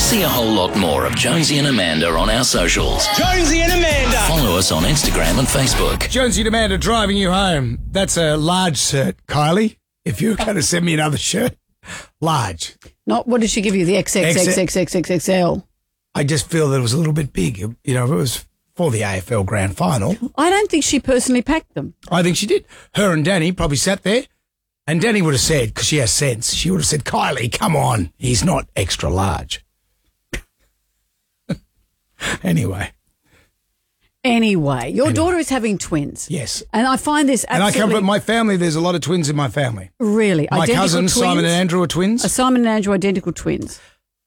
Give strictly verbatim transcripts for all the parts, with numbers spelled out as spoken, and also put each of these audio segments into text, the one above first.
See a whole lot more of Jonesy and Amanda on our socials. Jonesy and Amanda. Follow us on Instagram and Facebook. Jonesy and Amanda driving you home. That's a large shirt, Kylie. If you're going to send me another shirt, large. Not, what did she give you? The X X X X X X X L. I just feel that it was a little bit big. You know, it was for the A F L Grand Final. I don't think she personally packed them. I think she did. Her and Danny probably sat there, and Danny would have said, because she has sense, she would have said, Kylie, come on, he's not extra large. Anyway. Anyway, your Anyway. daughter is having twins. Yes. And I find this And I absolutely... come from my family, there's a lot of twins in my family. Really? My Identical cousins, twins? Simon and Andrew, are twins. Are Simon and Andrew identical twins?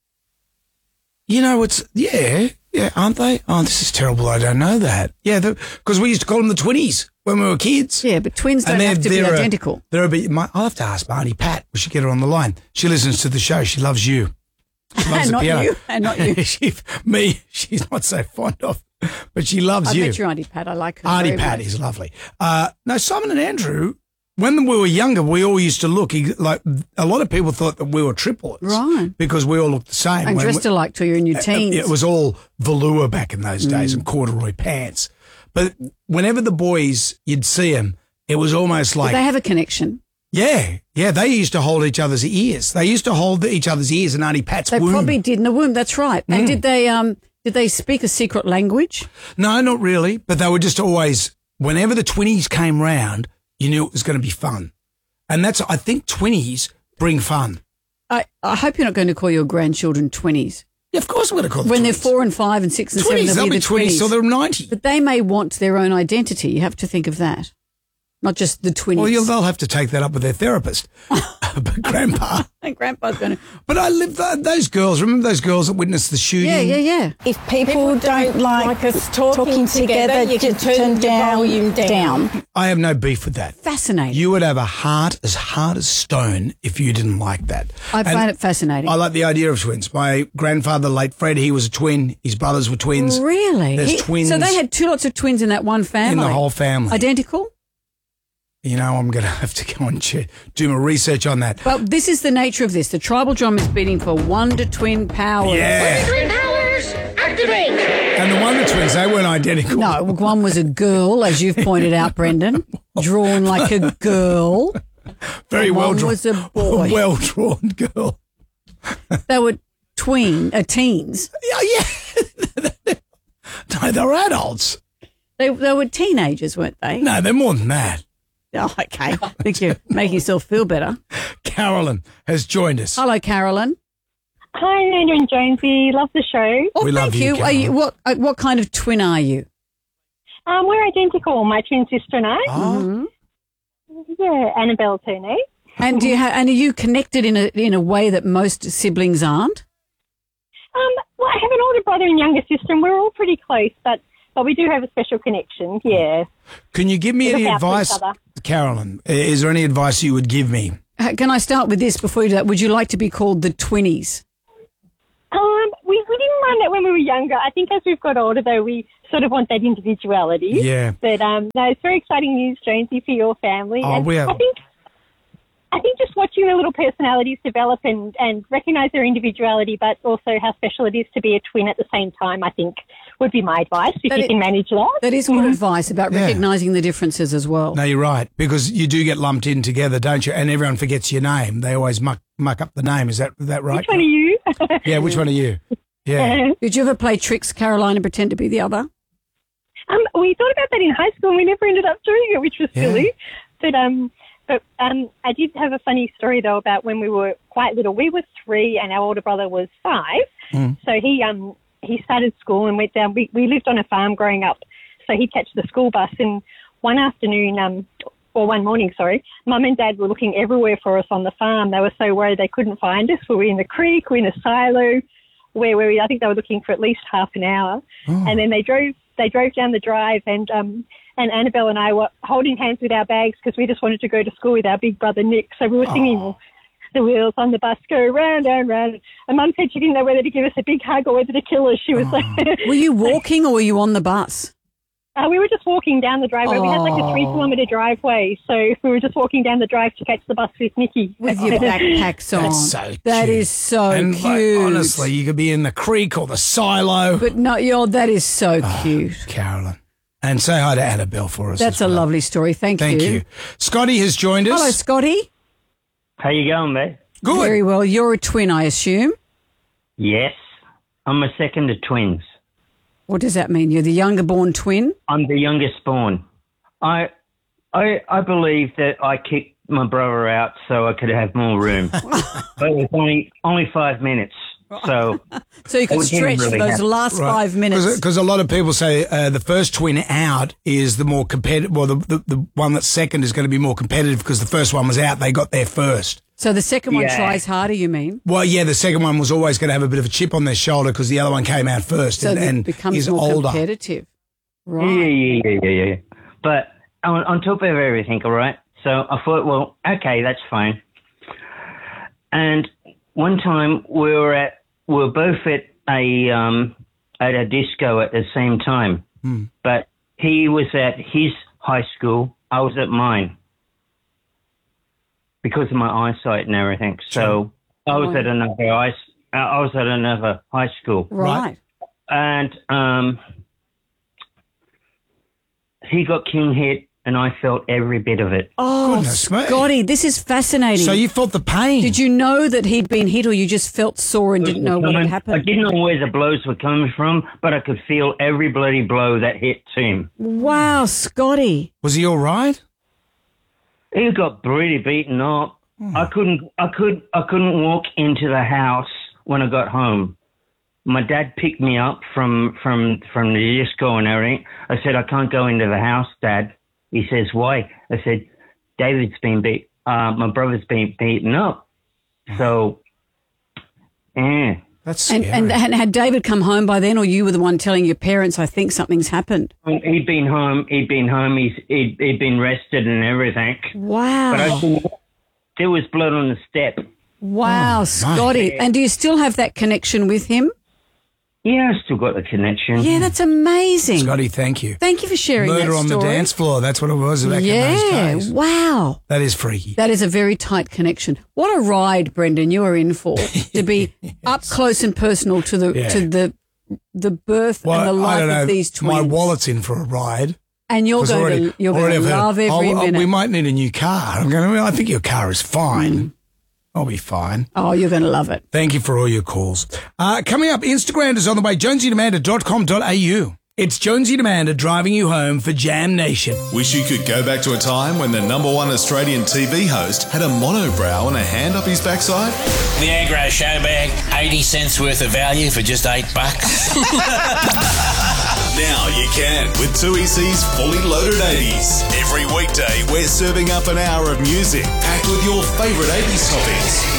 You know, it's, yeah, yeah, aren't they? Oh, this is terrible. I don't know that. Yeah, because we used to call them the twinnies when we were kids. Yeah, but twins don't And have to be they're a- identical. They're a bit, my, I'll have to ask Marnie Pat. We should get her on the line. She listens to the show. She loves you. She loves And the not piano. you. And not you. she, me, she's not so fond of, but she loves I you. met your Auntie Pat. I like her. Auntie very Pat much. is lovely. Uh, no, Simon and Andrew, when we were younger, we all used to look like a lot of people thought that we were triplets, Right. Because we all looked the same. And When dressed we- alike till you're in your teens. It was all velour back in those days and corduroy pants. But whenever the boys, you'd see them, it was almost like, Did they have a connection? yeah, yeah, they used to hold each other's ears. They used to hold each other's ears in Auntie Pat's They womb. probably did in the womb. That's right. And did they um did they speak a secret language? No, not really. But they were just always, whenever the twinnies came round, you knew it was going to be fun. And that's, I think twinnies bring fun. I, I hope you're not going to call your grandchildren twinnies. Yeah, of course we're going to call them When they're twinnies. four and five and six and seven, Twinnies, they'll, they'll be be the twenties till they're ninety. But they may want their own identity. You have to think of that. Not just the twinnies. Well, you'll, they'll have to take that up with their therapist. But Grandpa. And Grandpa's going to... But I lived, those girls, remember those girls that witnessed the shooting? Yeah, yeah, yeah. If people, don't, like, us talking, together, you can turn, the down, volume down. down. I have no beef with that. Fascinating. You would have a heart as hard as stone if you didn't like that. I And find it fascinating. I like the idea of twins. My grandfather, late Fred, he was a twin. His brothers were twins. Really? There's He- twins So they had two lots of twins in that one family? in the whole family. Identical? You know, I'm going to have to go and ch- do my research on that. But this is the nature of this. The tribal drum is beating for Wonder Twin power. Yeah. Twin powers, activate. And the Wonder Twins, they weren't identical. No, one was a girl, as you've pointed out, Brendan, drawn like a girl. Very and well one drawn. was a boy. Well drawn girl. They were tween, uh, teens. Yeah, yeah. No, they're adults. They they were teenagers, weren't they? No, they're more than that. Oh, okay. I think you're making yourself feel better. Carolyn has joined us. Hello, Carolyn. Hi, Amanda and Jonesy. Love the show. Oh, We thank love you, Are you Carolyn. what uh, what kind of twin are you? Um, we're identical, my twin sister and I. Oh, Yeah, Annabelle Turney. And do you ha- and are you connected in a in a way that most siblings aren't? Um, well, I have an older brother and younger sister, and we're all pretty close, but, but we do have a special connection, yeah. can you give me We any look out for each advice, other. Carolyn? i- Is there any advice you would give me? Uh, Can I start with this before you do that? Would you like to be called the twinnies? Um, we, we didn't mind that when we were younger. I think as we've got older, though, we sort of want that individuality. Yeah. But um, no, it's very exciting news, Jonesy, for your family. Oh, and we are- I think I think just watching the little personalities develop and, and recognise their individuality, but also how special it is to be a twin at the same time, I think would be my advice, if That you it- can manage that. That is good advice about Yeah. recognising the differences as well. No, you're right, because you do get lumped in together, don't you? And everyone forgets your name. They always muck muck up the name. Is that is that right? Which one are you? Yeah, which one are you? Yeah. Did you ever play tricks, Caroline, and pretend to be the other? Um, we thought about that in high school and we never ended up doing it, which was Yeah. silly. But um, but um, I did have a funny story, though, about when we were quite little. We were three and our older brother was five. Mm. So he um he started school and went down. We, we lived on a farm growing up. So he'd catch the school bus. And one afternoon, um, or one morning, sorry, Mum and Dad were looking everywhere for us on the farm. They were so worried they couldn't find us. Were we in the creek? Were we in a silo? Where were we? I think they were looking for at least half an hour. Oh. And then they drove they drove down the drive and um and Annabelle and I were holding hands with our bags because we just wanted to go to school with our big brother Nick. So we were singing Oh. the wheels on the bus go round and round. And Mum said she didn't know whether to give us a big hug or whether to kill us. She was like, Were you walking or were you on the bus? Uh, we were just walking down the driveway. We had like a three Oh. kilometre driveway, so we were just walking down the drive to catch the bus with Nikki. With your backpacks on. That's so That cute. is so and cute. like, honestly, you could be in the creek or the silo. But no, you're, that is so Ah. cute. Carolyn. And say hi to Annabelle for us. That's as a well. lovely story. Thank, Thank you. Scotty has joined us. Hello, Scotty. How you going, mate? Good. Very well. You're a twin, I assume. Yes. I'm a second of twins. What does that mean? You're the younger born twin? I'm the youngest born. I, I, I believe that I kicked my brother out so I could have more room. But it was only only five minutes. So So you could we didn't stretch really those have- last five minutes. Because a lot of people say uh, the first twin out is the more competitive, well, the, the, the one that's second is going to be more competitive because the first one was out. They got there first. So the second one Yeah. tries harder, you mean? Well, yeah, the second one was always going to have a bit of a chip on their shoulder because the other one came out first So and, it and becomes is more older. competitive. yeah, Right. yeah, yeah, yeah, yeah. But on, on top of everything, all right. So I thought, well, okay, that's fine. And one time we were at, we were both at a um, at a disco at the same time. But he was at his high school, I was at mine because of my eyesight and everything. So I was at another high, I was at another high school, Right. and um, he got king hit, and I felt every bit of it. Oh, Goodness me. Scotty, this is fascinating. So you felt the pain. Did you know that he'd been hit or you just felt sore and didn't know what had I happened? didn't know where the blows were coming from, but I could feel every bloody blow that hit to him. Wow, Scotty. Was he all right? He got really beaten up. I couldn't, I could, I couldn't walk into the house when I got home. My dad picked me up from from from the disco and everything. I said, I can't go into the house, Dad. He says, why? I said, David's been beat. Uh, my brother's been beaten up. So, yeah. That's And, scary. and and had David come home by then or you were the one telling your parents, I think something's happened? He'd been home. He'd been home. He's he'd, he'd been rested and everything. Wow. But I think there was blood on the step. Wow, Oh, Scotty. And do you still have that connection with him? Yeah, I still got the connection. Yeah, that's amazing. Scotty, thank you. Thank you for sharing Murder that on the story. dance floor. That's what it was back in those Yeah, days. wow. That is freaky. That is a very tight connection. What a ride, Brendan, you are in for to be up close and personal to the Yeah. to the the birth Well, and the I life don't know. of these twins. My wallet's in for a ride. and you're 'Cause going already- to you're already going to I've heard- love every oh, oh, minute. we might need a new car. I'm going. I think your car is fine. I'll be fine. Oh, you're going to love it. Thank you for all your calls. Uh, coming up, Instagram is on the way. jonesy and amanda dot com dot a u. It's Jonesy and Amanda driving you home for Jam Nation. Wish you could go back to a time when the number one Australian T V host had a monobrow and a hand up his backside? The Agro Show Bag, eighty cents worth of value for just eight bucks. Now you can with two E C's Fully Loaded eighties. Every weekday, we're serving up an hour of music packed with your favourite eighties topics.